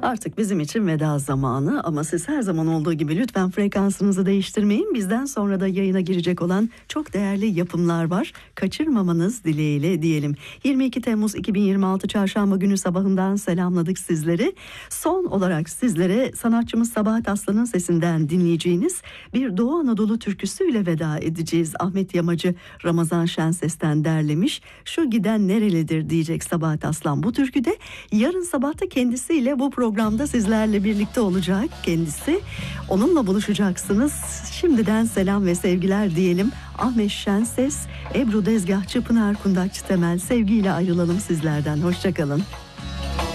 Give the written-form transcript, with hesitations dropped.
Artık bizim için veda zamanı ama siz her zaman olduğu gibi lütfen frekansınızı değiştirmeyin. Bizden sonra da yayına girecek olan çok değerli yapımlar var. Kaçırmamanız dileğiyle diyelim. 22 Temmuz 2026 Çarşamba günü sabahından selamladık sizleri. Son olarak sizlere sanatçımız Sabahat Aslan'ın sesinden dinleyeceğiniz bir Doğu Anadolu türküsüyle veda edeceğiz. Ahmet Yamacı Ramazan Şenses'ten derlemiş. Şu giden nerelidir diyecek Sabahat Aslan bu türküde. Yarın sabah da kendisiyle bu programda sizlerle birlikte olacak kendisi. Onunla buluşacaksınız. Şimdiden selam ve sevgiler diyelim. Ahmet Şenses, Ebru Dezgahçı, Pınar Kundakçı Temel sevgiyle ayrılalım sizlerden. Hoşçakalın.